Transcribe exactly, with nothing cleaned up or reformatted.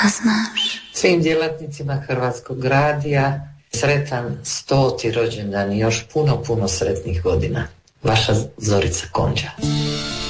znaš. Svim djelatnicima Hrvatskog radija sretan stoti rođendan i još puno, puno sretnih godina. Vaša Zorica Konđa.